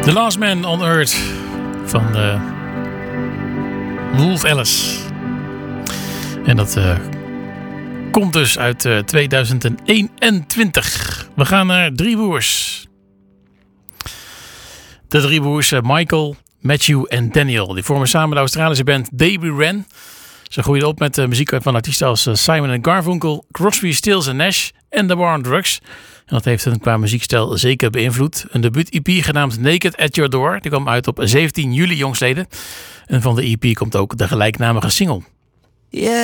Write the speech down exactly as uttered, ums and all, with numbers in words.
The Last Man on Earth van uh, Wolf Alice. En dat uh, komt dus uit uh, tweeduizend eenentwintig. We gaan naar drie broers. De drie broers uh, Michael, Matthew en Daniel. Die vormen samen de Australische band Davy Wren. Ze groeiden op met uh, muziek van artiesten als uh, Simon and Garfunkel, Crosby, Stills en Nash en The War on Drugs. En dat heeft hen qua muziekstijl zeker beïnvloed. Een debuut-E P genaamd Naked at Your Door. Die kwam uit op zeventien juli jongstleden. En van de E P komt ook de gelijknamige single. Yeah.